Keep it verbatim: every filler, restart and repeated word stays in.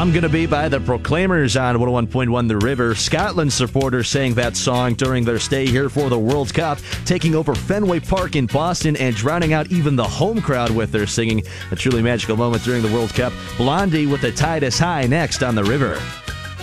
I'm Gonna Be by the Proclaimers on one oh one point one The River. Scotland supporters sang that song during their stay here for the World Cup, taking over Fenway Park in Boston and drowning out even the home crowd with their singing. A truly magical moment during the World Cup. Blondie with The Tide is High next on The River.